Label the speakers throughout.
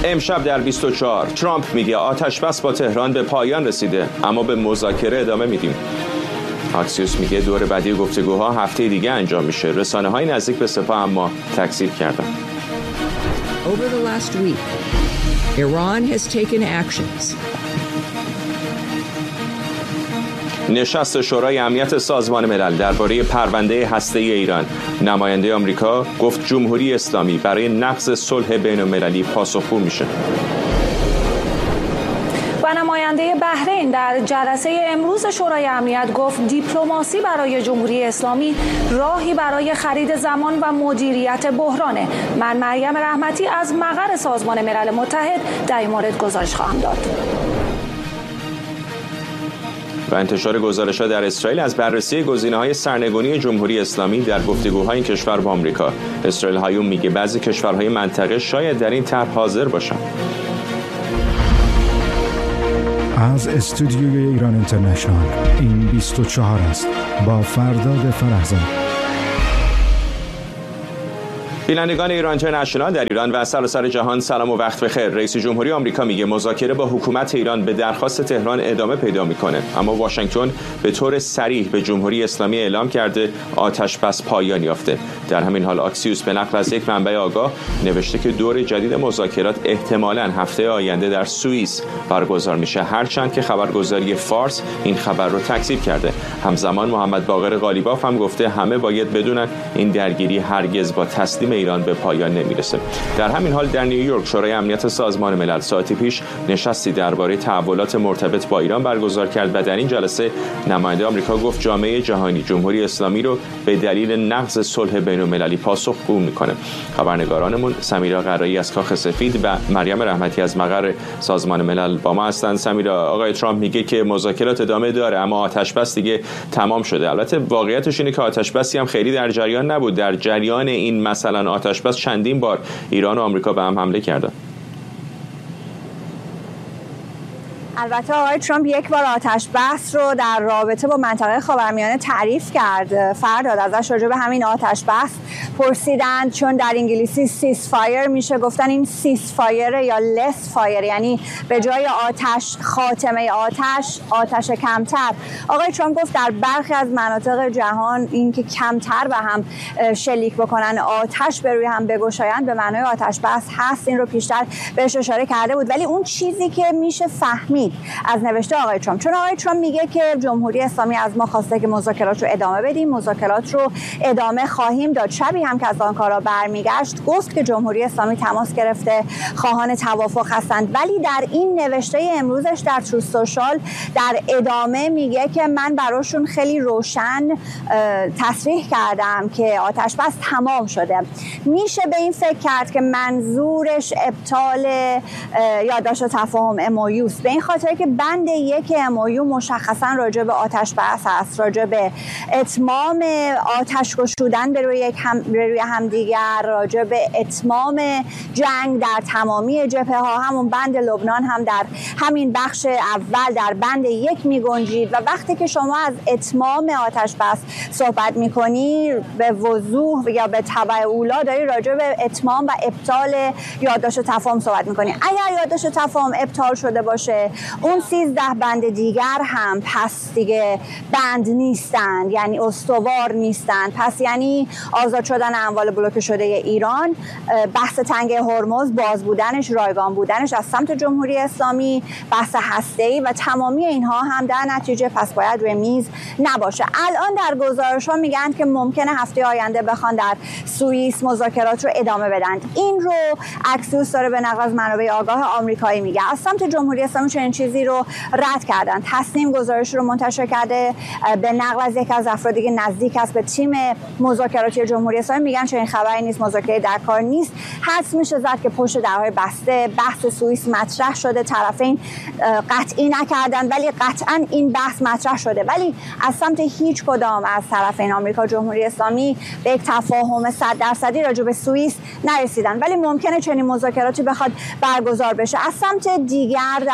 Speaker 1: امشب در 24 ترامپ میگه آتش بس با تهران به پایان رسیده اما به مذاکره ادامه میدیم. اکسیوس میگه دور بعدی گفتگوها هفته دیگه انجام میشه. رسانه‌های نزدیک به سپاه اما تکذیب کردن.
Speaker 2: Over the last week, Iran has taken actions.
Speaker 1: نشست شورای امنیت سازمان ملل درباره پرونده هسته‌ای ایران. نماینده آمریکا گفت جمهوری اسلامی برای نقض صلح بین‌المللی پاسخگو میشه.
Speaker 3: و نماینده بحرین در جلسه امروز شورای امنیت گفت دیپلماسی برای جمهوری اسلامی راهی برای خرید زمان و مدیریت بحرانه. من مریم رحمتی از مقر سازمان ملل متحد در این مورد گزارش خواهم داد.
Speaker 1: و انتشار گزارش‌ها در اسرائیل از بررسی گزینه‌های سرنگونی جمهوری اسلامی در گفتگوهای این کشور با آمریکا. اسرائیل هایوم میگه بعضی کشورهای منطقه شاید در این طرح حاضر باشن.
Speaker 4: از استودیوی ایران اینترنشنال این 24 است با فرداد فرحزاد.
Speaker 1: بینندگان ایران اینترنشنال در ایران و سراسر جهان سلام و وقت بخیر. رئیس جمهوری آمریکا میگه مذاکره با حکومت ایران به درخواست تهران ادامه پیدا میکنه اما واشنگتن به طور صریح به جمهوری اسلامی اعلام کرده آتش بس پایان یافته. در همین حال اکسیوس به نقل از یک منبع آگاه نوشته که دور جدید مذاکرات احتمالاً هفته آینده در سوئیس برگزار میشه، هرچند که خبرگزاری فارس این خبر رو تکذیب کرده. همزمان محمد باقر قالیباف هم گفته همه باید بدونن این درگیری هرگز با تسلیم ایران به پایان نمیرسه. در همین حال در نیویورک شورای امنیت سازمان ملل ساعتی پیش نشستی درباره تحولات مرتبط با ایران برگزار کرد و در این جلسه نماینده آمریکا گفت جامعه جهانی جمهوری اسلامی رو به دلیل نقض صلح بین‌المللی پاسخگو میکنه. خبرنگارانمون سمیرا قرایی از کاخ سفید و مریم رحمتی از مقر سازمان ملل با ما هستند. سمیرا، آقای ترامپ میگه که مذاکرات ادامه داره اما آتش بس دیگه تمام شده. البته واقعیتش اینه که آتش بسی هم خیلی در جریان نبود. در جریان این مثلا آتش بس چندین بار ایران و آمریکا به هم حمله کردن.
Speaker 5: البته آقای ترامپ یک بار آتش بس رو در رابطه با منطقه خاورمیانه تعریف کرد. فرداد ازش راجع به همین آتش بس پرسیدند، چون در انگلیسی سیز فایر میشه، گفتن این سیز فایر یا لس فایر، یعنی به جای آتش خاتمه آتش کمتر. آقای ترامپ گفت در برخی از مناطق جهان این که کمتر به هم شلیک بکنن، آتش به روی هم بگشایند، به معنای آتش بس هست. این رو پیشتر بهش اشاره کرده بود. ولی اون چیزی که میشه فهمید از نوشته آقای ترامپ، چون آقای ترامپ میگه که جمهوری اسلامی از ما خواسته که مذاکرات رو ادامه بدیم، مذاکرات رو ادامه خواهیم داد. شبی هم که از آنکارا برمیگشت گفت که جمهوری اسلامی تماس گرفته، خواهان توافق هستند. ولی در این نوشته امروزش در تروث سوشال در ادامه میگه که من براشون خیلی روشن تصریح کردم که آتش بس تمام شده. میشه به این فکر کرد که منظورش ابطال یادداشت تفاهم MOU به این خاطر که بند 1 MOU مشخصا راجع به آتش بس است، راجع به اتمام آتش گشودن به روی همدیگر، راجع به اتمام جنگ در تمامی جبهه ها. همون بند لبنان هم در همین بخش اول در بند 1 می گنجید و وقتی که شما از اتمام آتش بس صحبت می کنی به وضوح یا به تبع اولا داری راجع به اتمام و ابطال یادداشت تفاهم صحبت می کنی. اگر یادداشت تفاهم ابطال شده باشه، اون 13 بند دیگر هم پس دیگه بند نیستند، یعنی استوار نیستند. پس یعنی آزاد شدن اموال بلوکه شده ایران، بحث تنگه هرمز، باز بودنش، رایگان بودنش از سمت جمهوری اسلامی، بحث هسته‌ای و تمامی اینها هم در نتیجه پس باید روی میز نباشه. الان در گزارش‌ها میگن که ممکنه هفته آینده بخوان در سوئیس مذاکرات رو ادامه بدن. این رو اکسیوس داره به نقل از منابع آگاه آمریکایی میگه. از سمت جمهوری اسلامی چنین چیزی رو رد کردن. تصنیم گزارش رو منتشر کرده به نقل از یکی از افرادی که نزدیک است به تیم مذاکراتی جمهوری اسلامی، میگن چنین خبری نیست، مذاکره در کار نیست. حدس میشه زد که پشت درهای بسته بحث سوئیس مطرح شده، طرفین قطعی نکردن ولی قطعا این بحث مطرح شده، ولی از سمت هیچ کدام از طرفین آمریکا جمهوری اسلامی به یک تفاهم 100% راجع به سوئیس نرسیدن. ولی ممکنه چنین مذاکراتی بخواد برگزار بشه. از سمت دیگر در رابطه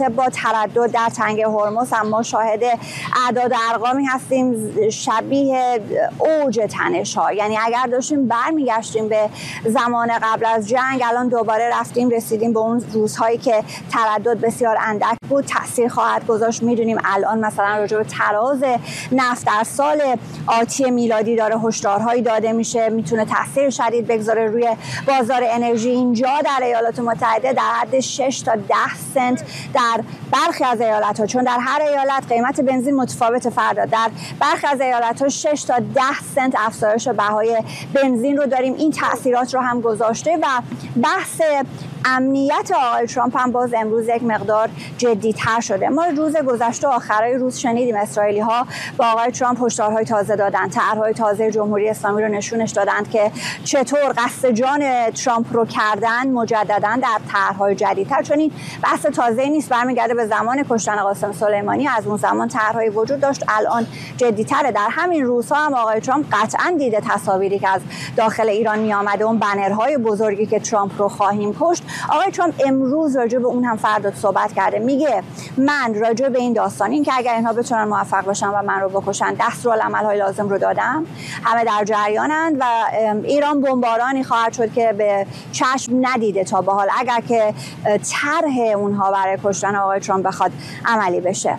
Speaker 5: البته با تردد در تنگه هرمز هم ما شاهد اعداد و ارقامی هستیم شبیه اوج تنش‌ها. یعنی اگر داشتیم برمیگشتیم به زمان قبل از جنگ، الان دوباره رسیدیم به اون روزهایی که تردد بسیار اندک بود، تاثیر خواهد گذاشت. میدونیم الان مثلا راجع به تراز نفت در سال آتی میلادی داره هشدارهایی داده میشه، میتونه تاثیر شدید بگذاره روی بازار انرژی. اینجا در ایالات متحده در حد 6 تا 10 سنت در برخی از ایالت‌ها، چون در هر ایالت قیمت بنزین متفاوت فردا، در برخی از ایالت‌ها 6 تا 10 سنت افزایش بهای بنزین رو داریم. این تاثیرات رو هم گذاشته و بحث امنیت آقای ترامپ هم باز امروز یک مقدار جدی‌تر شده. ما روز گذشته آخرای روز شنیدیم اسرائیلی‌ها با آقای ترامپ هشدارهای تازه دادن، طرح‌های تازه جمهوری اسلامی رو نشونش دادند که چطور قصد جان ترامپ رو کردن مجدداً در طرح‌های جدیدتر، چون این بحث تازه‌ای نیست، برمیگرده به زمان کشتن قاسم سلیمانی. از اون زمان طرح‌های وجود داشت، الان جدی‌تره. در همین روزها هم آقای ترامپ قطعاً دیده تصاویری که از داخل ایران می‌آمده، اون بنرهای بزرگی که ترامپ رو خواهیم کشت. آقای ترامپ امروز راجع به اون هم فردا صحبت کرده، میگه من راجع به این داستان، این که اگر اینها بتونن موفق باشن و من رو بکشن، دستورالعمل‌های لازم رو دادم، همه در جریانند و ایران بمبارانی خواهد شد که به چشم ندیده تا به حال اگر که طرح اونها برای کشتن آقای ترامپ بخواد عملی بشه.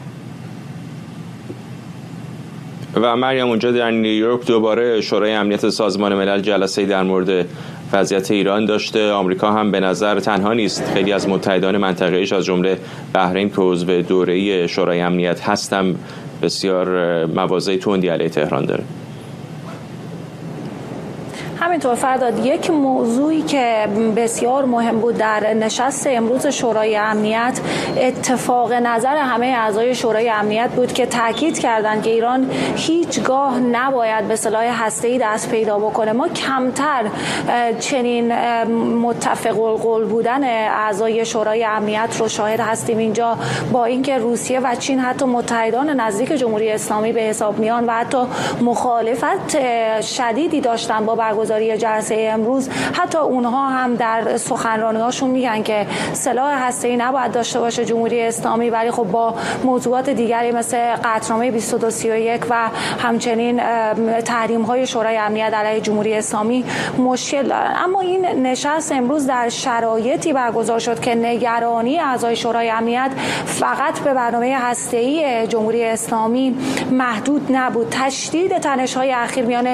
Speaker 1: و مریم، اونجا در نیویورک دوباره شورای امنیت سازمان ملل جلسه‌ای در مورد وضعیت ایران داشته. آمریکا هم به نظر تنها نیست، خیلی از متحدان منطقه‌ایش از جمله بحرین که عضو دوره‌ای شورای امنیت هستن بسیار مواضع تندی علیه تهران داره.
Speaker 3: همینطور فرداد، یک موضوعی که بسیار مهم بود در نشست امروز شورای امنیت اتفاق نظر همه اعضای شورای امنیت بود که تاکید کردند که ایران هیچگاه نباید به سلاح هسته‌ای دست پیدا بکنه. ما کمتر چنین متفق القول بودن اعضای شورای امنیت رو شاهد هستیم اینجا، با اینکه روسیه و چین حتی متحدان نزدیک جمهوری اسلامی به حساب میان و حتی مخالفت شدیدی داشتن با برگزاری جلسه امروز. حتی اونها هم در سخنرانی‌هاشون میگن که سلاح هسته‌ای نباید داشته باشه جمهوری اسلامی، ولی خب با موضوعات دیگری مثل قطعنامه 2231 و همچنین تحریم‌های شورای امنیت علیه جمهوری اسلامی مشکل دارن. اما این نشست امروز در شرایطی برگزار شد که نگرانی اعضای شورای امنیت فقط به برنامه هسته‌ای جمهوری اسلامی محدود نبود. تشدید تنش‌های اخیر میان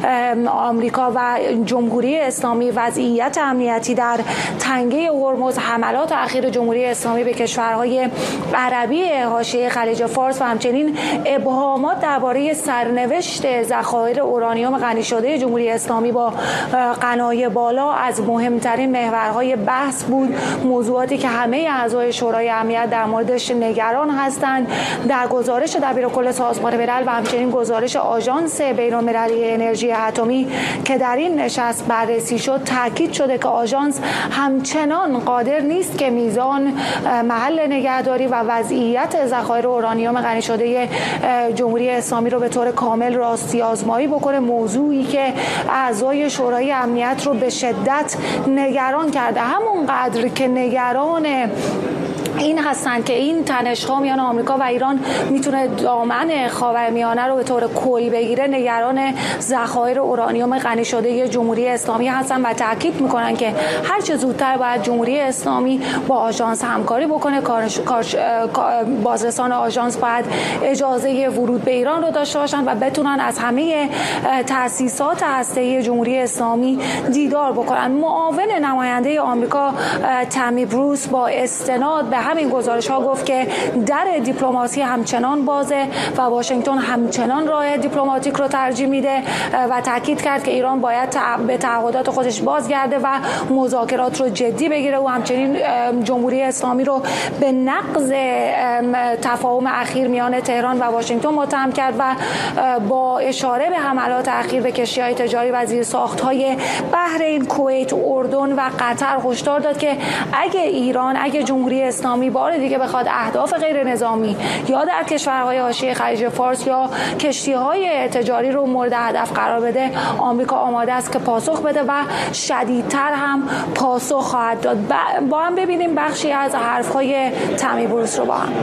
Speaker 3: آمریکا و جمهوری اسلامی، وضعیت امنیتی در تنگه هرمز، حملات اخیر جمهوری اسلامی به کشورهای عربی حاشیه خلیج فارس و همچنین ابهامات درباره سرنوشت ذخایر اورانیوم غنی شده جمهوری اسلامی با غنای بالا از مهمترین محورهای بحث بود. موضوعاتی که همه اعضای شورای امنیت در موردش نگران هستند. در گزارش دبیرکل سازمان ملل و همچنین گزارش آژانس بین‌المللی انرژی اتمی که در این نشست بررسی شد، تاکید شده که آژانس همچنان قادر نیست که میزان، محل نگهداری و وضعیت ذخایر اورانیوم غنی شده جمهوری اسلامی رو به طور کامل راستی آزمایی بکنه. موضوعی که اعضای شورای امنیت رو به شدت نگران کرده، همونقدر که نگران این هستند که این تنش‌ها میان آمریکا و ایران میتونه دامن خاورمیانه رو به طور کلی بگیره. نگران ذخایر اورانیوم غنی شده جمهوری اسلامی هستن و تاکید میکنن که هر چه زودتر باید جمهوری اسلامی با آژانس همکاری بکنه. بازرسان آژانس باید اجازه ورود به ایران رو داشته باشن و بتونن از همه تأسیسات هسته‌ای جمهوری اسلامی دیدار بکنن. معاون نماینده آمریکا تامی بروس با استناد به همین گزارش ها گفت که در دیپلماسی همچنان بازه و واشنگتن همچنان راه دیپلماتیک رو ترجیح میده و تاکید کرد که ایران باید به تعهدات خودش بازگرده و مذاکرات رو جدی بگیره و همچنین جمهوری اسلامی رو به نقض تفاهم اخیر میان تهران و واشنگتن متهم کرد و با اشاره به حملات اخیر به کشتی‌های تجاری و زیرساخت‌های بحرین، کویت، اردن و قطر هشدار داد که اگه جمهوری اسلامی اسلامی بار دیگه بخواد اهداف غیر نظامی یا در کشورهای حاشیه خلیج فارس یا کشتی‌های تجاری رو مورد هدف قرار بده، آمریکا آماده است که پاسخ بده و شدیدتر هم پاسخ خواهد داد. با هم ببینیم بخشی از حرف‌های تمی بروس رو با هم.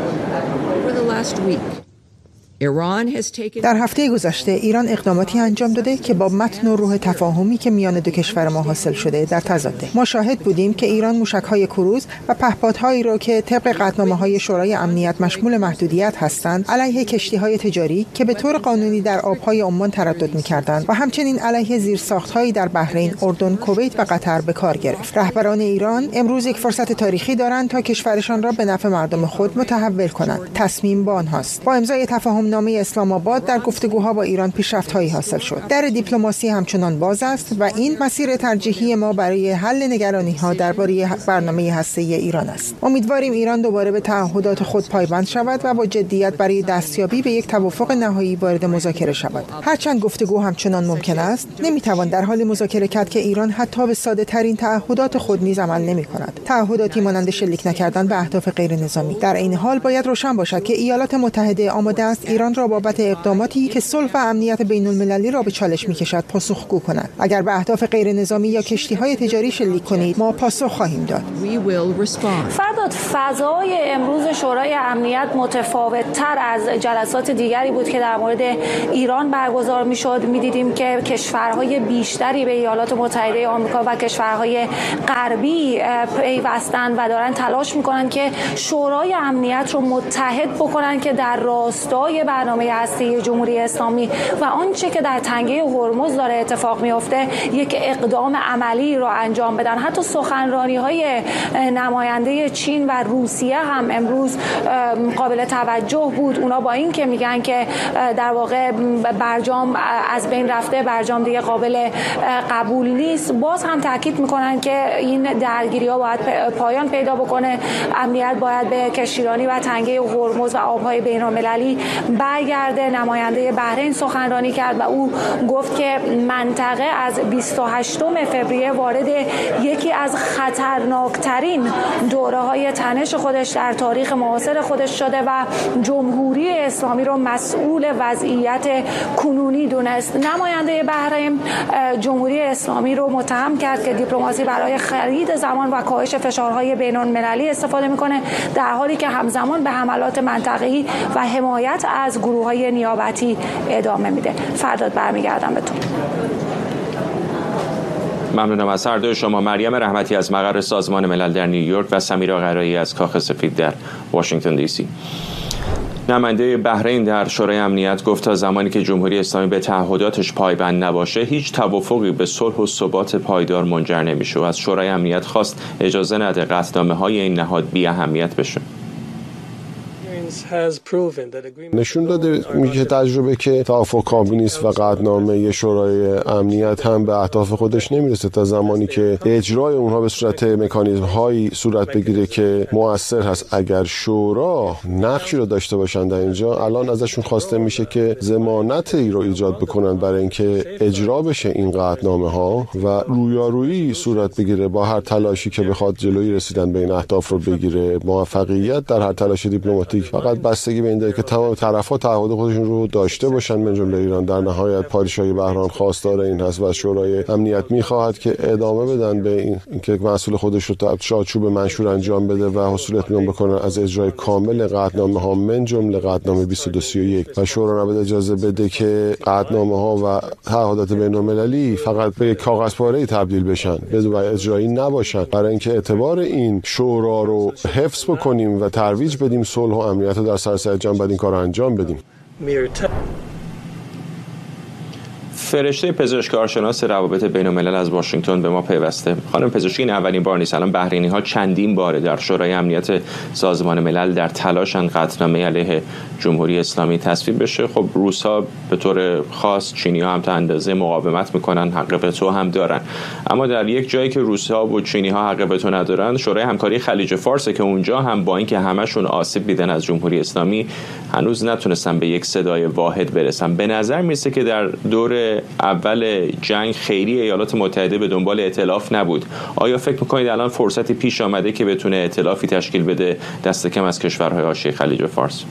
Speaker 6: در هفته گذشته ایران اقداماتی انجام داده که با متن و روح تفاهمی که میان دو کشور ما حاصل شده در تضاده. ما شاهد بودیم که ایران موشک‌های کروز و پهپادهایی را که طبق قطعنامه‌های شورای امنیت مشمول محدودیت هستند علیه کشتی‌های تجاری که به طور قانونی در آب‌های عمان تردد می‌کردند و همچنین علیه زیرساخت‌هایی در بحرین، اردن، کویت و قطر به کار گرفت. رهبران ایران امروز یک فرصت تاریخی دارند تا کشورشان را به نفع مردم خود متحول کنند. تصمیم با آنهاست. با امضای تفاهم نامه اسلام آباد در گفتگوها با ایران پیشرفت‌هایی حاصل شد. در دیپلماسی همچنان باز است و این مسیر ترجیحی ما برای حل نگرانی‌ها درباره برنامه هسته‌ای ایران است. امیدواریم ایران دوباره به تعهدات خود پایبند شود و با جدیت برای دستیابی به یک توافق نهایی وارد مذاکره شود. هرچند گفتگو همچنان ممکن است، نمی‌توان در حال مذاکره کرد که ایران حتی به ساده‌ترین تعهدات خود نیز عمل نمی‌کند. تعهداتی مانند شلیک نکردن به اهداف غیر نظامی. در این حال باید روشن باشد که ایالات متحده آماده است ایران را بابت اقداماتی که صلح و امنیت بین‌المللی را به چالش می‌کشد پاسخگو کند. اگر به اهداف غیر نظامی یا کشتی‌های تجاری شلیک کنید ما پاسخ خواهیم داد.
Speaker 3: فرداد، فضای امروز شورای امنیت متفاوت‌تر از جلسات دیگری بود که در مورد ایران برگزار می‌شد. می‌دیدیم که کشورهای بیشتری به ایالات متحده آمریکا و کشورهای غربی پیوستند و دارن تلاش می‌کنند که شورای امنیت رو متحد بکنن که در راستای برنامه هسته جمهوری اسلامی و آنچه که در تنگه هرمز داره اتفاق میفته یک اقدام عملی رو انجام بدن. حتی سخنرانی‌های نماینده چین و روسیه هم امروز قابل توجه بود. اونا با این که میگن که در واقع برجام از بین رفته، برجام دیگه قابل قبول نیست، باز هم تاکید میکنن که این درگیری‌ها باید پایان پیدا بکنه، امنیت باید به کشتیرانی و تنگه هرمز و آب‌های بین‌المللی برگرده. نماینده بحرین سخنرانی کرد و او گفت که منطقه از 28 فوریه وارد یکی از خطرناکترین دوره‌های تنش خودش در تاریخ معاصر خودش شده و جمهوری اسلامی رو مسئول وضعیت کنونی دونست. نماینده بحرین جمهوری اسلامی رو متهم کرد که دیپلماسی برای خرید زمان و کاهش فشارهای بین‌المللی استفاده میکنه، در حالی که همزمان به حملات منطقه‌ای و حمایت از گروه‌های نیابتی ادامه میده. فرداد برمیگردم به تو.
Speaker 1: ممنونم از هر دوی شما. مریم رحمتی از مقر سازمان ملل در نیویورک و سمیرا قرایی از کاخ سفید در واشنگتن دی سی. نماینده بحرین در شورای امنیت گفت تا زمانی که جمهوری اسلامی به تعهداتش پایبند نباشه هیچ توافقی به صلح و ثبات پایدار منجر نمیشه و از شورای امنیت خواست اجازه نده قطعنامه‌های این نهاد بی اهمیت بشه.
Speaker 7: نشون داده که تجربه که توافق کامل نیست و قطعنامه شورای امنیت هم به اهداف خودش نمیرسه تا زمانی که اجرای اونها به صورت مکانیزم هایی صورت بگیره که مؤثر هست. اگر شورا نقشی رو داشته باشن در اینجا، الان ازشون خواسته میشه که ضمانتی رو ایجاد بکنن برای اینکه اجرا بشه این قطعنامه ها و رویارویی صورت بگیره با هر تلاشی که بخواد جلوی رسیدن به این اهداف رو بگیره. موفقیت در هر تلاش دیپلماتیک فقط بستگی به این داره که تمام طرف‌ها تعهد خودشون رو داشته باشن، من جمله ایران. در نهایت پادشاهی بحران خواستار این هست و شورای امنیت می‌خواهد که ادامه بدن به اینکه مسئول خودش رو تا چارچوب منشور انجام بده و حصول اطمینان بکنه از اجرای کامل قطعنامه‌ها، من جمله قطعنامه 2231 و شورا نباید اجازه بده که قطعنامه‌ها و تعهدات بین‌المللی فقط به کاغذپاره‌ای تبدیل بشن بدون اجرایی نباشن. برای اینکه اعتبار این شورا رو حفظ بکنیم و ترویج بدیم صلح و امنیت در سراسر جهان باید این کار رو انجام بدیم.
Speaker 1: فرشته پزشک کارشناس روابط بین‌الملل از واشنگتن به ما پیوسته. خانم پزشکی، این اولین بار نیست. الان بحرینی‌ها چندین باره در شورای امنیت سازمان ملل در تلاشن قطعنامه علیه جمهوری اسلامی تصویب بشه. خب روس‌ها به طور خاص، چینی‌ها هم تا اندازه مقاومت میکنن، حق وتو هم دارن. اما در یک جایی که روس‌ها و چینی‌ها حق وتو ندارن، شورای همکاری خلیج فارس که اونجا هم با اینکه همشون آسیب دیدن از جمهوری اسلامی هنوز نتونستن به یک صدای واحد برسن. به نظر میرسه که در دور اول جنگ خیلی ایالات متحده به دنبال ائتلاف نبود. آیا فکر میکنید الان فرصتی پیش آمده که بتونه ائتلافی تشکیل بده دست کم از کشورهای حاشیه خلیج فارس؟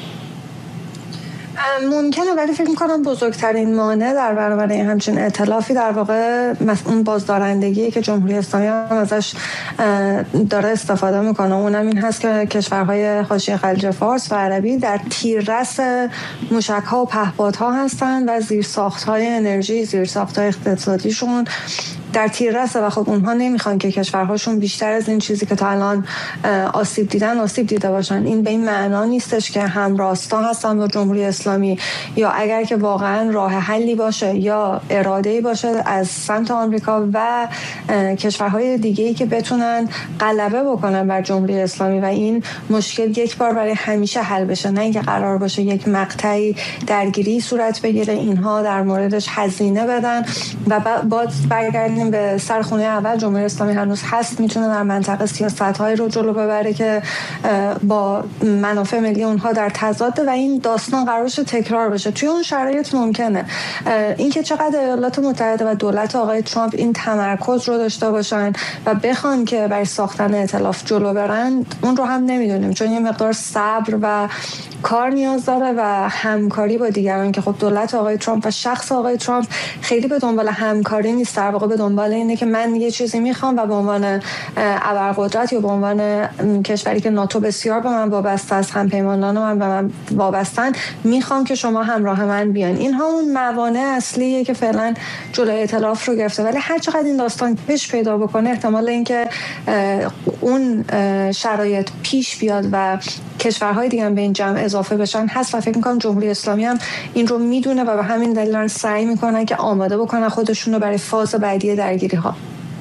Speaker 8: ممکنه، ولی فکر میکنم بزرگترین مانع در برابر همچین ائتلافی در واقع اون بازدارندگی که جمهوری اسلامی هم ازش داره استفاده میکنه، اونم این هست که کشورهای حاشیه خلیج فارس و عربی در تیررس موشک‌ها و پهپادها هستن و زیرساخت‌های انرژی، زیرساخت‌های اقتصادیشون در تیررسه و خب اونها نمیخوان که کشورهاشون بیشتر از این چیزی که تا الان آسیب دیده باشن. این به این معنا نیستش که هم راستا هستن با جمهوری اسلامی، یا اگر که واقعا راه حلی باشه یا اراده‌ای باشه از سمت آمریکا و کشورهای دیگه‌ای که بتونن غلبه بکنن بر جمهوری اسلامی و این مشکل یک بار برای همیشه حل بشه، نه اینکه قرار باشه یک مقطعی درگیری صورت بگیره، اینها در موردش هزینه بدن و باز برگردیم به سرخونه اول. جمهوری اسلامی هنوز هست، میتونه در منطقه سیاست‌های رو جلو ببره که با منافع ملی اونها در تضاده و این داستان قرارش تکرار بشه. توی اون شرایط ممکنه اینکه چقدر ایالات متحده و دولت آقای ترامپ این تمرکز رو داشته باشن و بخوان که برای ساختن ائتلاف جلو برن، اون رو هم نمیدونیم، چون یه مقدار صبر و کار نیاز داره و همکاری با دیگران که خب دولت آقای ترامپ و شخص آقای ترامپ خیلی به دنبال همکاری نیست، در واقع به دنبال اینه که من یه چیزی میخوام و به عنوان ابرقدرت یا به عنوان کشوری که ناتو بسیار به من وابسته است، همپیمانان من به من وابستن، میخوام که شما همراه من بیان. اینها اون موانع اصلیه که فعلا جلوی ائتلاف رو گرفته، ولی هر چقدر این داستان پیش پیدا بکنه احتمال اینکه اون شرایط پیش بیاد و کشورهای دیگه هم به این جمع اضافه بشن هست و فکر میکنم جمهوری اسلامی هم این رو میدونه و به همین دلیل سعی میکنن که آماده بکنن خودشون رو برای فاز بعدی درگیری ها.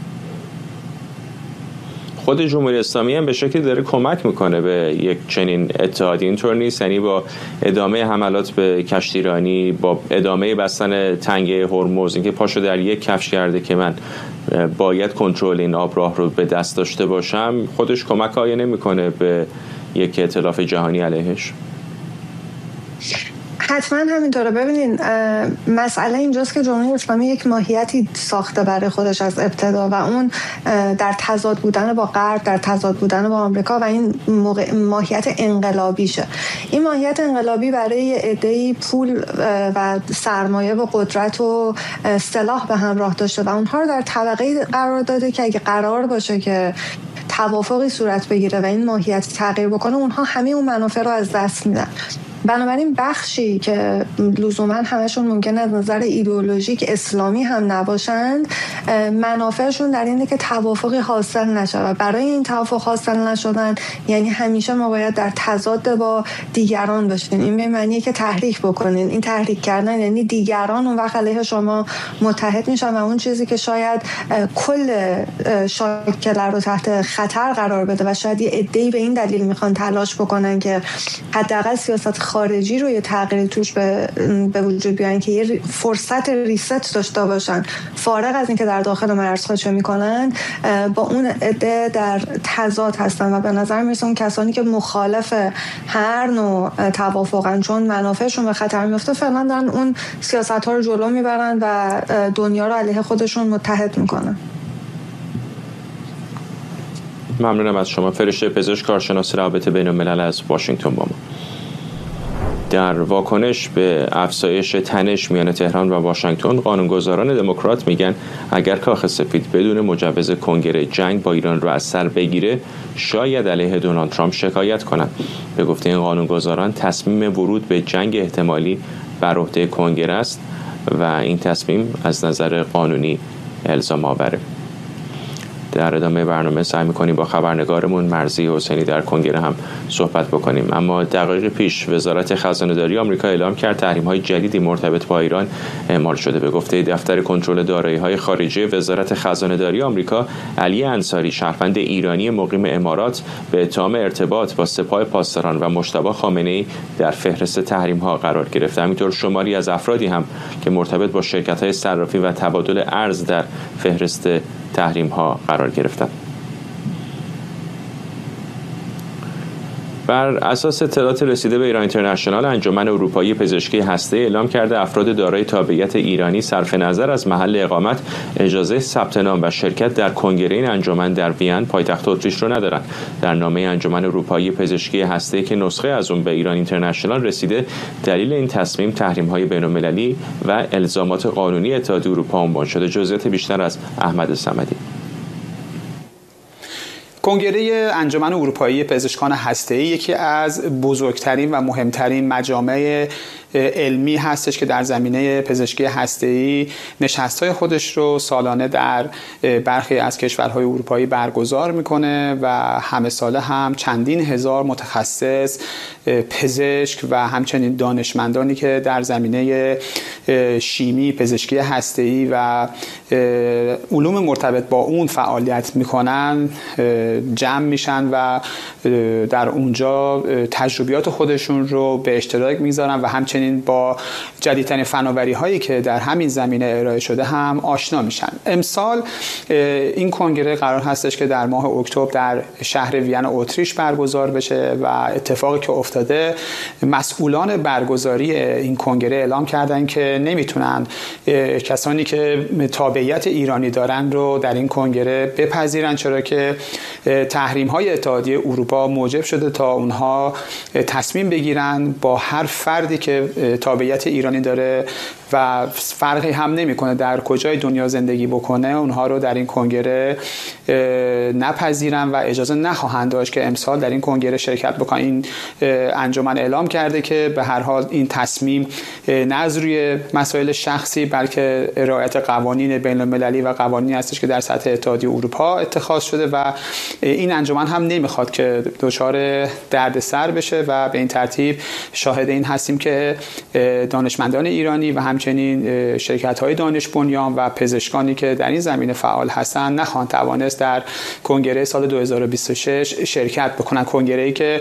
Speaker 1: خود جمهوری اسلامی هم به شکلی داره کمک میکنه به یک چنین اتحادی، اینطور نیست؟ یعنی با ادامه حملات به کشتیرانی، با ادامه بستن تنگه هرمز، اینکه پاشو در یک کفش کرده که من باید کنترل این آبراه رو به دست داشته باشم، خودش کمک آیا نمیکنه به یک ائتلاف جهانی علیهش؟
Speaker 8: حتما همینطوره. ببینین مسئله اینجاست که جمهوری اسلامی یک ماهیتی ساخته برای خودش از ابتدا و اون در تضاد بودن با غرب، در تضاد بودن با آمریکا و این ماهیت انقلابیشه. این ماهیت انقلابی برای عده‌ای پول و سرمایه و قدرت و سلاح به همراه داشته و اونها رو در طبقه قرار داده که اگه قرار باشه که توافقی صورت بگیره و این ماهیت تغییر بکنه، اونها همه اون منافع رو از دست میدن. بنابراین بخشی که لزوما همشون ممکنه از نظر ایدئولوژیک اسلامی هم نباشند، منافعشون در اینه که توافقی حاصل نشه و برای این توافق حاصل نشدن یعنی همیشه ما باید در تضاد با دیگران باشیم. این به معنیه که تحریک بکنین. این تحریک کردن یعنی دیگران اون وقت علیه شما متحد میشن و اون چیزی که شاید کل شاکله رو تحت خطر قرار بده و شاید یه عده‌ای به این دلیل میخوان تلاش بکنن که حداقل سیاست خارجی رو یه تغییری توش به وجود بیارن که یه فرصت ریست داشته باشن، فارغ از اینکه در داخل مرزها چه میکنن، با اون عده در تضاد هستن و به نظر میرسه اون کسانی که مخالف هر نوع توافقن چون منافعشون به خطر میفته فعلا دارن اون سیاست ها رو جلو میبرن و دنیا رو علیه خودشون متحد میکنن.
Speaker 1: ممنونم از شما. فرشته پزشک، کارشناس روابط بین الملل از واشنگتن با ما. در واکنش به افزایش تنش میان تهران و واشنگتن، قانونگذاران دموکرات میگن اگر کاخ سفید بدون مجوز کنگره جنگ با ایران رو از سر بگیره، شاید علیه دونالد ترامپ شکایت کنند. به گفته این قانونگذاران، تصمیم ورود به جنگ احتمالی بر عهده کنگره است و این تصمیم از نظر قانونی الزام آوره. در ادامه برنامه سعی می‌کنیم با خبرنگارمون مرضی حسینی در کنگره هم صحبت بکنیم. اما دقایق پیش وزارت خزانه‌داری آمریکا اعلام کرد تحریم‌های جدیدی مرتبط با ایران اعمال شده. به گفته دفتر کنترل دارایی‌های خارجی وزارت خزانه‌داری آمریکا، علی انصاری، شهروند ایرانی مقیم امارات، به اتهام ارتباط با سپاه پاسداران و مجتبی خامنه‌ای در فهرست تحریم‌ها قرار گرفته. همینطور شماری از افرادی هم که مرتبط با شرکت‌های صرافی و تبادل ارز در فهرست تحریم ها قرار گرفتن. بر اساس اطلاعات رسیده به ایران اینترنشنال، انجمن اروپایی پزشکی هسته‌ای اعلام کرده افراد دارای تابعیت ایرانی صرف نظر از محل اقامت اجازه ثبت نام و شرکت در کنگره این انجمن در وین پایتخت اتریش رو ندارند. در نامه انجمن اروپایی پزشکی هسته‌ای که نسخه از اون به ایران اینترنشنال رسیده، دلیل این تصمیم تحریم‌های بین‌المللی و الزامات قانونی اتحادیه اروپا عنوان شده. جزئیات بیشتر از احمد صمدی.
Speaker 9: کنگره انجمن اروپایی پزشکان هسته‌ای یکی از بزرگترین و مهمترین مجامع علمی هستش که در زمینه پزشکی هسته‌ای نشست‌های خودش رو سالانه در برخی از کشورهای اروپایی برگزار میکنه و همه ساله هم چندین هزار متخصص، پزشک و همچنین دانشمندانی که در زمینه شیمی، پزشکی هسته‌ای و علوم مرتبط با اون فعالیت میکنن جمع میشن و در اونجا تجربیات خودشون رو به اشتراک میذارن و همچنین با جدیدترین فناوری هایی که در همین زمینه ارائه شده هم آشنا میشن. امسال این کنگره قرار هستش که در ماه اکتبر در شهر وین اتریش برگزار بشه و اتفاقی که افتاده، مسئولان برگزاری این کنگره اعلام کردن که نمیتونن کسانی که تابعیت ایرانی دارن رو در این کنگره بپذیرن، چرا که تحریم های اتحادیه اروپا موجب شده تا اونها تصمیم بگیرن با هر فردی که تابعیت ایرانی داره و فرقی هم نمیکنه در کجای دنیا زندگی بکنه، اونها رو در این کنگره نپذیرن و اجازه نخواهند داشت که امسال در این کنگره شرکت بکنن. این انجمن اعلام کرده که به هر حال این تصمیم نه از روی مسائل شخصی بلکه رعایت قوانین بین‌المللی و قوانینی هستش که در سطح اتحادیه اروپا اتخاذ شده و این انجمن هم نمیخواد که دچار دردسر بشه و به این ترتیب شاهد این هستیم که دانشمندان ایرانی و همچنین شرکت‌های دانش بنیان و پزشکانی که در این زمینه فعال هستند نخواهند توانست در کنگره سال 2026 شرکت بکنن. کنگره‌ای که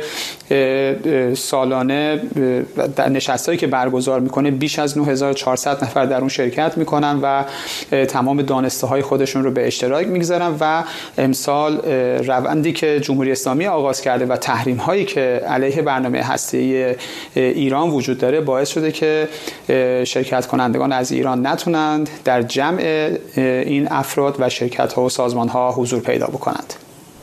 Speaker 9: سالانه در نشستایی که برگزار میکنه بیش از 9400 نفر در اون شرکت میکنن و تمام دانسته‌های خودشون رو به اشتراک میگذارن و امسال روندی که جمهوری اسلامی آغاز کرده و تحریم‌هایی که علیه برنامه هسته‌ای ایران وجود داره باعث شده که شرکت کنندگان از ایران نتونند در جمع این افراد و شرکت‌ها و سازمان‌ها حضور پیدا بکنند.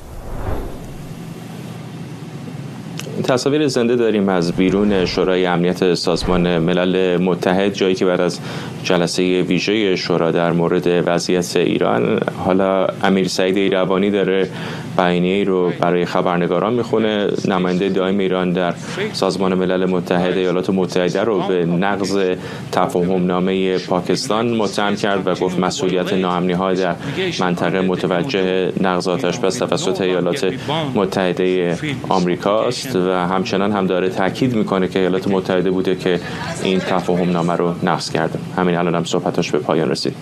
Speaker 1: تصاویر زنده داریم از بیرون شورای امنیت سازمان ملل متحد، جایی که بعد از جلسه ویژه شورا در مورد وضعیت ایران، حالا امیر سعید ایروانی داره بیانیه‌ای رو برای خبرنگاران میخونه. نماینده دائم ایران در سازمان ملل متحد ایالات متحده رو به نقض تفاهم نامه پاکستان متهم کرد و گفت مسئولیت ناامنی‌ها در منطقه متوجه نقض آتش‌بس توسط ایالات متحده آمریکاست و همچنان هم داره تاکید میکنه که ایالات متحده بوده که این تفاهم نامه رو نقض کرده. همین الان هم صحبتاش به پایان رسید.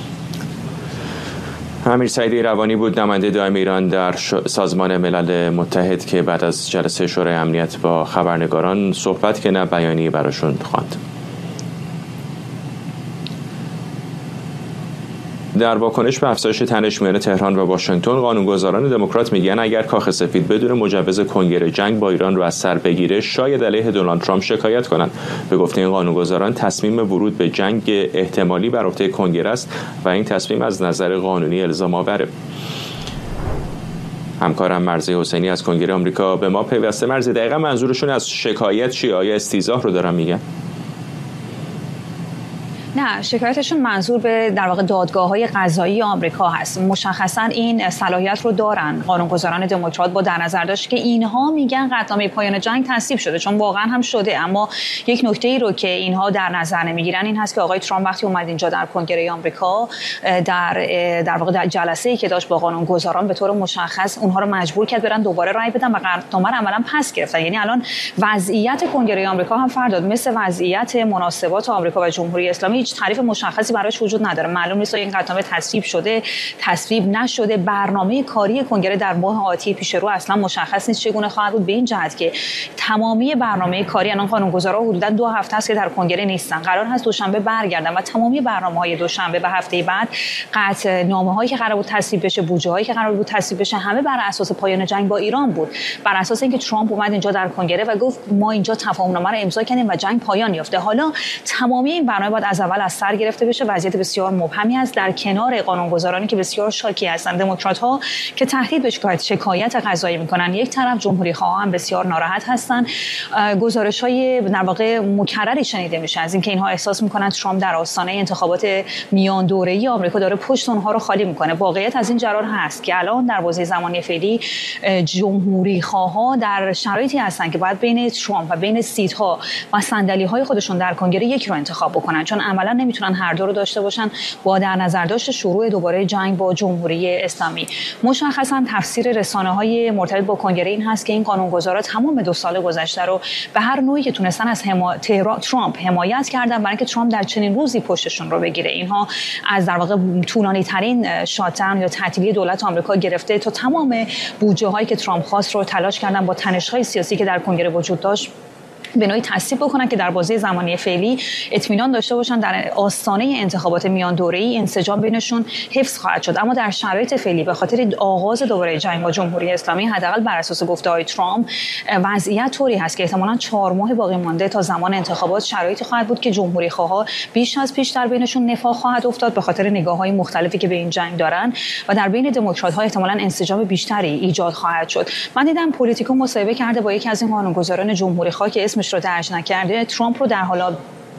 Speaker 1: امیر سعید ایروانی بود نماینده دائم ایران در سازمان ملل متحد که بعد از جلسه شورای امنیت با خبرنگاران صحبت که نه بیانیه‌ای براشون خواند. در واکنش به افزایش تنش میان تهران و واشنگتن، قانونگذاران دموکرات میگن اگر کاخ سفید بدون مجوز کنگره جنگ با ایران رو از سر بگیره، شاید علیه دونالد ترامپ شکایت کنند. به گفته این قانونگذاران، تصمیم ورود به جنگ احتمالی بر عهده کنگره است و این تصمیم از نظر قانونی الزام آوره. همکارم مرضی حسینی از کنگره آمریکا به ما پیوسته. مرضی، دقیقاً منظورشون از شکایت چیه؟ آیا استیضاح رو دارن میگن؟
Speaker 10: نه، شکایتشون منظور به در واقع دادگاه‌های قضایی آمریکا هست. مشخصاً این صلاحیت رو دارن قانونگذاران دموکرات با در نظر داشت که اینها میگن قطعنامه پایان جنگ تصویب شده، چون واقعاً هم شده، اما یک نکته‌ای رو که اینها در نظر نمیگیرن این هست که آقای ترامپ وقتی اومد اینجا در کنگره آمریکا در واقع در جلسه‌ای که داشت با قانونگذاران به طور مشخص اونها رو مجبور کرد برن دوباره رأی بدن و قطعنامه رو عملاً پس گرفتن. یعنی الان وضعیت کنگره آمریکا هم فرق داد، مثل وضعیت مناسبات آمریکا و جمهوری اسلامی هیچ تعریف مشخصی براش وجود نداره. معلوم نیست این قطعنامه تصویب شده، تصویب نشده. برنامه کاری کنگره در ماه آتی پیش رو اصلا مشخص نیست چگونه خواهد بود، به این جهت که تمامی برنامه کاری الان قانونگذارا حدوداً 2 هفته است که در کنگره نیستن. قرار هست دوشنبه برگردن و تمامی برنامه‌های دوشنبه و هفته بعد قطعنامه‌هایی که قرار بود تصویب بشه، بودجه‌هایی که قرار بود تصویب بشه، همه بر اساس پایان جنگ با ایران بود. بر اساس اینکه ترامپ اومد اینجا در کنگره و گفت ما اینجا تفاهم‌نامه رو امضا کردیم و جنگ پایان یافته. حالا تمامی این برنامه باید از اول از سر گرفته بشه. وضعیت بسیار مبهمی است در کنار قانونگذارانی که بسیار شاکی هستند، دموکرات‌ها که تهدید به شکایت قضایی می‌کنن. یک طرف جمهوری‌خواها هم بسیار ناراحت هستند. گزارش‌های در واقع مکرری شنیده میشه از اینکه اینها احساس می‌کنند ترامپ در آستانه انتخابات میان دوره‌ای آمریکا داره پشت اونها رو خالی می‌کنه. واقعیت از این جرار هست که الان در بازه زمانی فعلی جمهوری‌خواها در شرایطی هستند که باید بین ترامپ و بین سیت‌ها و صندلی‌های خودشون در کنگره یک رو انتخاب بکنن، چون عملاً نمیتونن هر دو رو داشته باشن با در نظر داشت شروع دوباره جنگ با جمهوری اسلامی. مشخصاً تفسیر رسانه‌های مرتبط با کنگره این هست که این قانونگذارا تمام 2 سال گذشته رو به هر نوعی که تونستن از ترامپ حمایت کردن برای اینکه ترامپ در چنین روزی پشتشون رو بگیره. اینها از در واقع طولانی‌ترین شات‌داون یا تعطیلی دولت آمریکا گرفته تا تمام بودجه‌هایی که ترامپ خواست رو تلاش کردن با تنش‌های سیاسی که در کنگره وجود داشت به نوعی تصویب بکنن که در بازه زمانی فعلی اطمینان داشته باشن در آستانه انتخابات میان دوره‌ای انسجام بینشون حفظ خواهد شد. اما در شرایط فعلی به خاطر آغاز دوباره جنگ با جمهوری اسلامی، حداقل بر اساس گفته‌های ترامپ، وضعیت طوری هست که احتمالاً 4 ماه باقی مانده تا زمان انتخابات شرایطی خواهد بود که جمهوری‌خواها بیش از پیش در بینشون نفاق خواهد افتاد به خاطر نگاه‌های مختلفی که به این جنگ دارن و در بین دموکرات‌ها احتمالاً انسجام بیشتری ایجاد خواهد شد. من دیدم پلیتیکو مصاحبه کرده با یکی از این قانونگذاران جمهوری‌خواه که اسمش رو درج نکرده، ترامپ رو در حال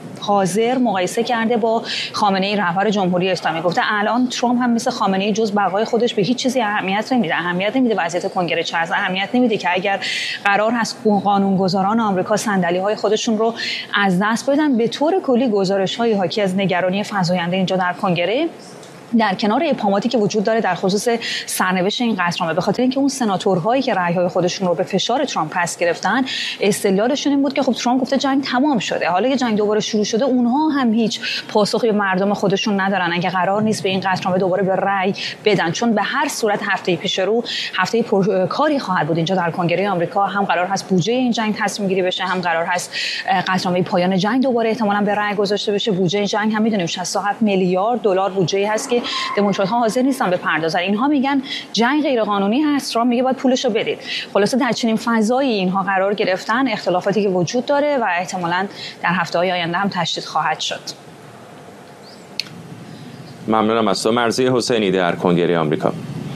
Speaker 10: حاضر مقایسه کرده با خامنه‌ای رهبر جمهوری اسلامی. گفته الان ترامپ هم مثل خامنه‌ای جز بقای خودش به هیچ چیزی اهمیت نمیده وضعیت کنگره چه از اهمیت نمیده که اگر قرار هست قانونگذاران آمریکا صندلی‌های خودشون رو از دست بدن. به طور کلی گزارش‌های حاکی از نگرانی فزاینده اینجا در کنگره در کنار ابهاماتی که وجود داره در خصوص سرنوشت این قطعنامه، به خاطر اینکه اون سناتورهایی که رأی‌های خودشون رو به فشار ترامپ پس گرفتن استدلالشون این بود که خب ترامپ گفته جنگ تمام شده، حالا که جنگ دوباره شروع شده اونها هم هیچ پاسخی به مردم خودشون ندارن اگه قرار نیست به این قطعنامه دوباره به رأی بدن، چون به هر صورت هفته پیش رو هفته پرکاری خواهد بود اینجا در کنگره آمریکا. هم قرار هست بودجه این جنگ تصمیم گیری بشه، هم قرار هست قطعنامه پایان جنگ دوباره احتمالاً به رأی گذاشته بشه. بودجه جنگ هم میدونیم 67 میلیارد دلار بودجه‌ای هست که دموکرات‌ها حاضر نیستن بپردازن. اینها میگن جنگ غیر قانونی هست، ترامپ میگه باید پولشو بدید. خلاصه در چنین فضایی اینها قرار گرفتن، اختلافاتی که وجود داره و احتمالاً در هفته‌های آینده هم تشدید خواهد شد.
Speaker 1: ممنونم از تو. مرضیه حسینی در کنگره آمریکا.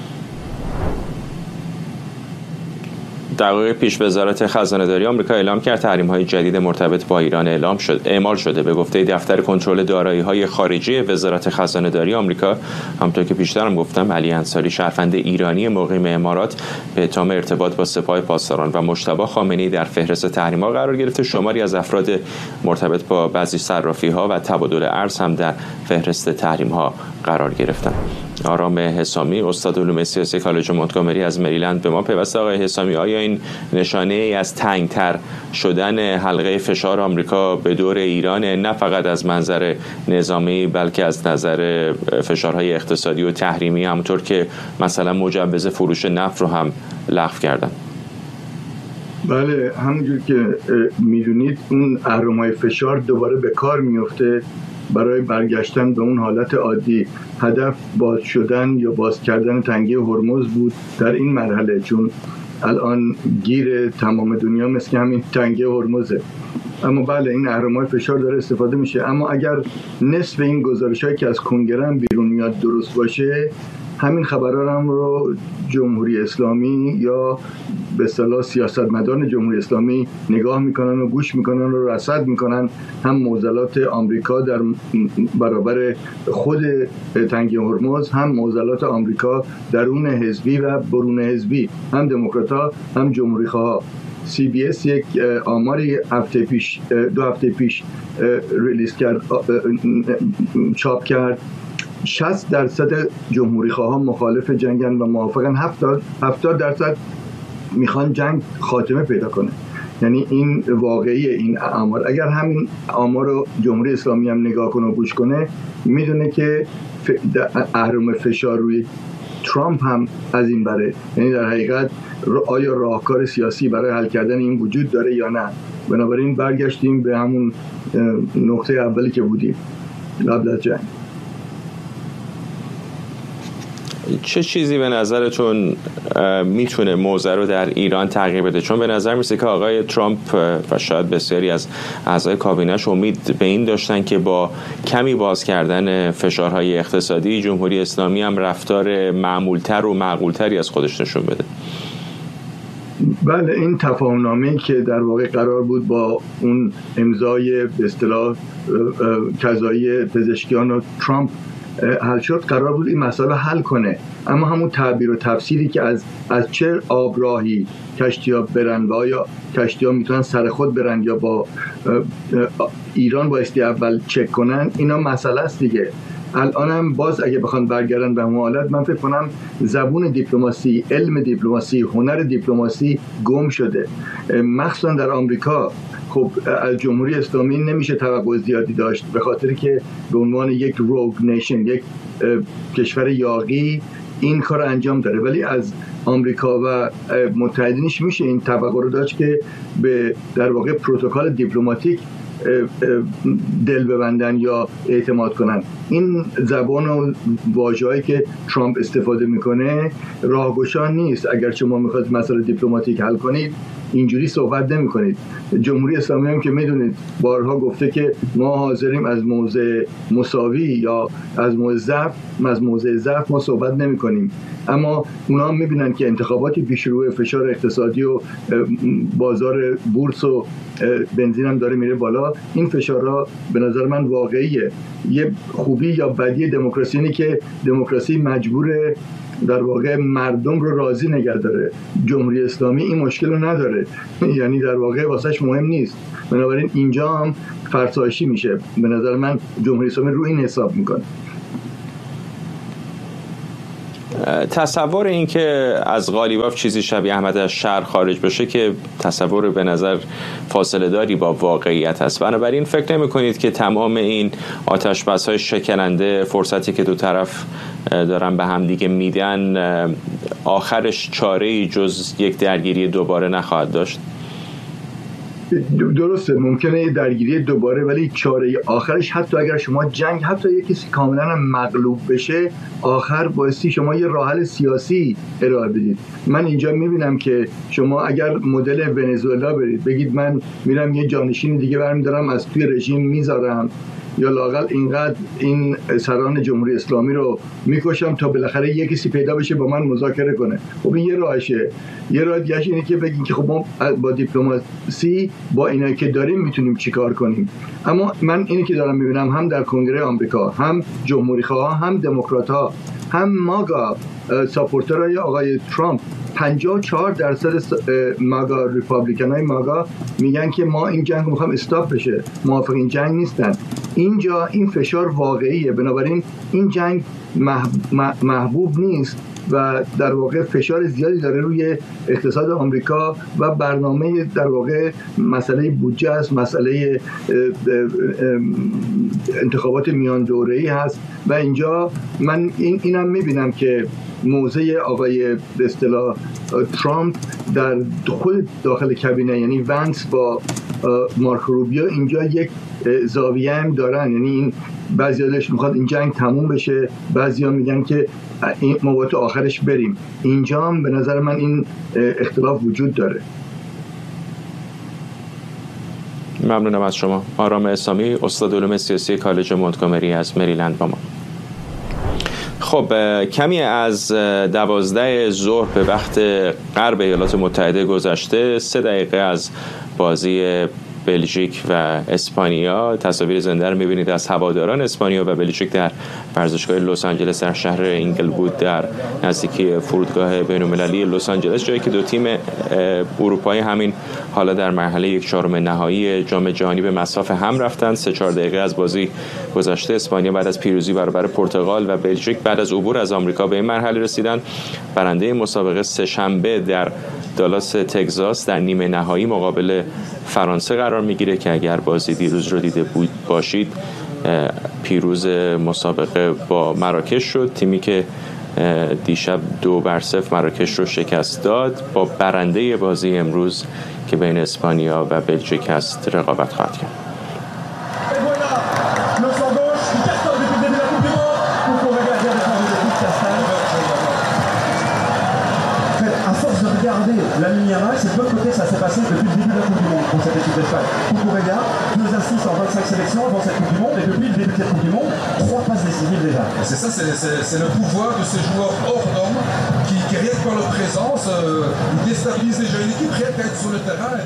Speaker 1: دقایق پیش وزارت خزانه‌داری آمریکا اعلام کرد تحریم‌های جدید مرتبط با ایران اعمال شده. به گفته دفتر کنترل دارایی‌های خارجی وزارت خزانه‌داری آمریکا، همونطور که پیشترم گفتم، علی انصاری شهروند ایرانی مقیم امارات به اتهام ارتباط با سپاه پاسداران و مجتبی خامنه‌ای در فهرست تحریم‌ها قرار گرفته. شماری از افراد مرتبط با بعضی صرافی‌ها و تبادل ارز هم در فهرست تحریم‌ها قرار گرفتند. آرام حسامی، استاد علوم سیاسی کالج مونتگومری از مریلند به ما پیوسته. آقای حسامی، آیا این نشانه ای از تنگتر شدن حلقه فشار آمریکا به دور ایران، نه فقط از منظر نظامی بلکه از نظر فشارهای اقتصادی و تحریمی، همونطور که مثلا مجوز فروش نفت رو هم لغو کردن؟
Speaker 11: بله، همونجور که میدونید اون اهرم‌های فشار دوباره به کار میفته برای برگشتن به اون حالت عادی. هدف باز شدن یا باز کردن تنگه هرمز بود در این مرحله، چون الان گیر تمام دنیا مثل همین تنگه هرمزه. اما بله، این اهرم‌های فشار داره استفاده میشه. اما اگر نصف این گزارش‌هایی که از کنگره هم بیرون میاد درست باشه، همین خبرها هم رو جمهوری اسلامی یا به اصطلاح سیاستمداران جمهوری اسلامی نگاه میکنن و گوش میکنن و رصد میکنن. هم معضلات آمریکا در برابر خود تنگه هرمز، هم معضلات آمریکا درون حزبی و برون حزبی، هم دموکرات‌ها هم جمهوری‌خواها. CBS یک آماری دو هفته پیش ریلیز کرد، چاپ کرد. 60% جمهوری‌خواها مخالف جنگن و موافقن، 70% میخوان جنگ خاتمه پیدا کنه. یعنی این واقعی این آمار. اگر همین آمار رو جمهوری اسلامی هم نگاه کنه و گوش کنه میدونه که اهرم فشار روی ترامپ هم از این بره. یعنی در حقیقت آیا راهکار سیاسی برای حل کردن این وجود داره یا نه. بنابراین برگشتیم به همون نقطه اولی که بودیم قبل از جنگ.
Speaker 1: چه چیزی به نظرتون میتونه موضوع رو در ایران تغییر بده؟ چون به نظر میسه که آقای ترامپ و شاید بسیاری از اعضای کابینه‌اش امید به این داشتن که با کمی باز کردن فشارهای اقتصادی جمهوری اسلامی هم رفتار معمولتر و معقولتری از خودش نشون بده.
Speaker 11: بله، این تفاهم‌نامه‌ای که در واقع قرار بود با اون امضای به اصطلاح قضایی پزشکیان و ترامپ حل شد، قرار بود این مسئله حل کنه، اما همون تعبیر و تفسیری که از چه آبراهی کشتی‌ها برن و آیا کشتی‌ها میتونن سر خود برن یا با ایران بایستی اول چک کنن، اینا مسئله است دیگه. الان هم باز اگه بخوان برگردن به همون حالت، من فکر کنم زبون دیپلماسی، علم دیپلماسی، هنر دیپلماسی گم شده، مخصوصا در آمریکا. خب از جمهوری اسلامی نمیشه توقع زیادی داشت، به خاطری که به عنوان یک روگ نیشن، یک کشور یاغی این کار انجام داره، ولی از آمریکا و متحدینش میشه این توقع رو داشت که به در واقع پروتکل دیپلماتیک دل ببندن یا اعتماد کنن. این زبان و واژه‌ای که ترامپ استفاده میکنه راهگشا نیست. اگر شما میخواید مسئله دیپلماتیک حل کنید اینجوری صحبت نمی کنید. جمهوری اسلامی هم که میدونید بارها گفته که ما حاضریم از موضع مساوی یا از موضع ضعف ما صحبت نمی کنیم، اما اونا هم میبینن که انتخاباتی پیش روی، فشار اقتصادی و بازار بورس و بنزین هم داره میره بالا. این فشارها به نظر من واقعیه. یه خوبی یا بدی دموکراسی اینه که دموکراسی مجبوره در واقع مردم رو راضی نگه داره. جمهوری اسلامی این مشکل رو نداره، یعنی در واقع واسهش مهم نیست. بنابراین اینجا هم فرسایشی میشه. به نظر من جمهوری اسلامی رو این حساب میکنه.
Speaker 1: تصور این که از قالیباف چیزی شبیه احمد از شهر خارج بشه که تصور به نظر فاصله داری با واقعیت است. بنابراین فکر نمی کنید که تمام این آتش‌بس‌های شکننده، فرصتی که دو طرف دارن به هم دیگه میدن، آخرش چاره‌ای جز یک درگیری دوباره نخواهد داشت؟
Speaker 11: درسته، ممکنه یه درگیری دوباره، ولی چاره آخرش حتی اگر شما جنگ، حتی یه کسی کاملا هم مغلوب بشه، آخر بایستی شما یه راه حل سیاسی ارائه بدید. من اینجا میبینم که شما اگر مدل ونزوئلا برید، بگید من میرم یه جانشین دیگه برمیدارم از توی رژیم میذارم، یا لااقل اینقدر این سران جمهوری اسلامی رو میکشم تا بالاخره یه کسی پیدا بشه با من مذاکره کنه. خب این یه راهشه. یه راه دیگه اینه که بگین که خب ما با دیپلماسی با اینایی که داریم میتونیم چیکار کنیم. اما من اینی که دارم میبینم هم در کنگره آمریکا، هم جمهوری خواه، هم دموکرات ها، هم ماگا ساپورترهای آقای ترامپ، 54% ماگا ریپابلیکن های ماگا میگن که ما این جنگ میخوام استاپ بشه، موافق این جنگ نیستن. اینجا این فشار واقعیه، بنابراین این جنگ محبوب نیست و در واقع فشار زیادی داره روی اقتصاد آمریکا و برنامه در واقع مسئله بودجه است، مسئله انتخابات میان دوره‌ای هست و اینجا من اینم میبینم که موضع آقای به اصطلاح ترامپ در خود داخل کابینه، یعنی ونس با مارک روبیو، اینجا یک زاویه هم دارن. یعنی این بعضی‌ها دلش میخواد این جنگ تموم بشه، بعضی‌ها میگن که این موقع آخرش بریم. اینجا هم به نظر من این اختلاف وجود داره.
Speaker 1: ممنونم از شما. آرام اسلامی، استاد علوم سیاسی کالج مونتگومری از مریلند با ما. خب کمی از 12 ظهر به وقت غرب ایالات متحده گذشته، 3 دقیقه از بازی بلژیک و اسپانیا. تصاویر زنده رو می‌بینید از هواداران اسپانیا و بلژیک در ورزشگاه لس آنجلس در شهر اینگلوود در نزدیکی فرودگاه بین‌المللی لس آنجلس، جایی که دو تیم اروپایی همین حالا در مرحله 1/4 نهایی جام جهانی به مصاف هم رفتند. 3-4 دقیقه از بازی گذشته اسپانیا بعد از پیروزی برابر پرتغال و بلژیک بعد از عبور از آمریکا به این مرحله رسیدند. برنده مسابقه سه‌شنبه در دالاس تگزاس در نیمه نهایی مقابل فرانسه قرار میگیره که اگر بازی دیروز رو دیده باشید پیروز مسابقه با مراکش شد، تیمی که دیشب 2-0 مراکش رو شکست داد. با برنده بازی امروز که بین اسپانیا و بلژیک هست رقابت خواهد کرد.
Speaker 12: La lumière, c'est de l'autre côté, ça s'est passé depuis le début de la Coupe du Monde pour cette équipe d'Espagne. Cucurella, 2 assists en 25 sélections avant cette Coupe du Monde, et depuis le début de cette Coupe du Monde, 3 passes décisives déjà.
Speaker 13: C'est ça, c'est le pouvoir de ces joueurs hors normes qui rien que par leur présence, ils déstabilisent déjà une équipe, rien qu'à être sur le terrain.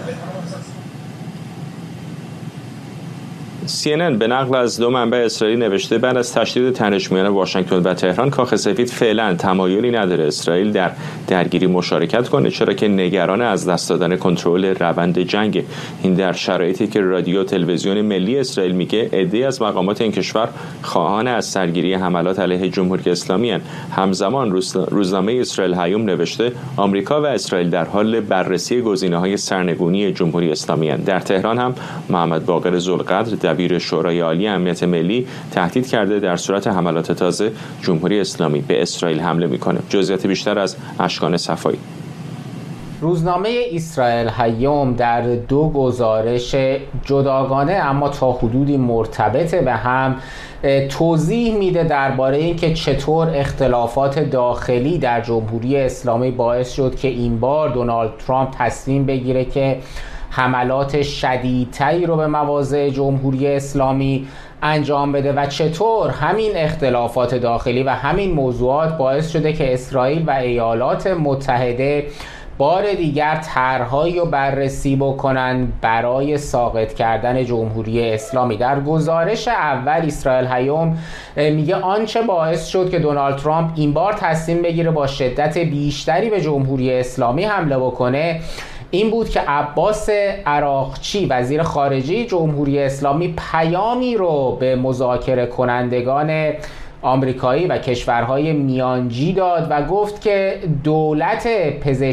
Speaker 1: CNN به نقل از 2 منبع اسرائیلی نوشته بعد از تشدید تنش میان واشنگتن و تهران، کاخ سفید فعلا تمایلی نداره اسرائیل در درگیری مشارکت کنه، چرا که نگران از دست دادن کنترل روند جنگ. این در شرایطی که رادیو تلویزیون ملی اسرائیل میگه عده‌ای از مقامات این کشور خواهان از سرگیری حملات علیه جمهوری اسلامی هستند. همزمان روزنامه اسرائیل هیوم نوشته آمریکا و اسرائیل در حال بررسی گزینه‌های سرنگونی جمهوری اسلامی هستند. در تهران هم محمد باقر ذوالقدر دبیر شورای عالی امنیت ملی تهدید کرده در صورت حملات تازه جمهوری اسلامی به اسرائیل حمله میکنه. جزئیات بیشتر از اشکان صفایی.
Speaker 14: روزنامه اسرائیل هیوم در 2 گزارش جداگانه اما تا حدودی مرتبط به هم توضیح میده درباره اینکه چطور اختلافات داخلی در جمهوری اسلامی باعث شد که این بار دونالد ترامپ تصمیم بگیره که حملات شدیدتری رو به مواضع جمهوری اسلامی انجام بده و چطور همین اختلافات داخلی و همین موضوعات باعث شده که اسرائیل و ایالات متحده بار دیگر طرحهایی رو بررسی بکنن برای ساقط کردن جمهوری اسلامی. در گزارش اول اسرائیل هیوم میگه آنچه باعث شد که دونالد ترامپ این بار تصمیم بگیره با شدت بیشتری به جمهوری اسلامی حمله بکنه این بود که عباس عراقچی وزیر خارجه جمهوری اسلامی پیامی رو به مذاکره کنندگان آمریکایی و کشورهای میانجی داد و گفت که دولت پزشکی